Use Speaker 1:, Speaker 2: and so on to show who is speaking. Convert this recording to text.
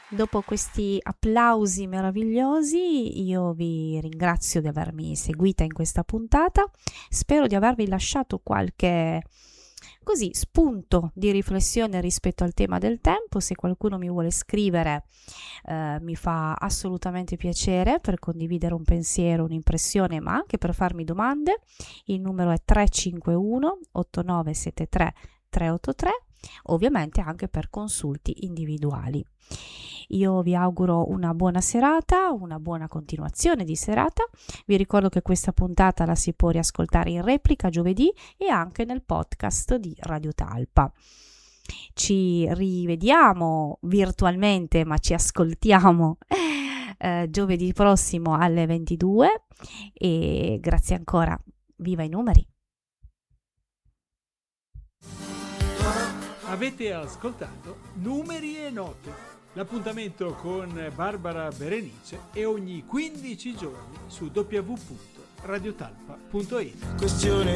Speaker 1: Dopo questi applausi meravigliosi, io vi ringrazio di avermi seguita in questa puntata. Spero di avervi lasciato qualche così spunto di riflessione rispetto al tema del tempo. Se qualcuno mi vuole scrivere, mi fa assolutamente piacere per condividere un pensiero, un'impressione, ma anche per farmi domande. Il numero è 351 8973 383, ovviamente anche per consulti individuali. Io vi auguro una buona serata, una buona continuazione di serata. Vi ricordo che questa puntata la si può riascoltare in replica giovedì e anche nel podcast di Radio Talpa. Ci rivediamo virtualmente, ma ci ascoltiamo giovedì prossimo alle 22 e grazie ancora. Viva i numeri!
Speaker 2: Avete ascoltato Numeri e Note, l'appuntamento con Barbara Berenice è ogni 15 giorni su www.radiotalpa.it.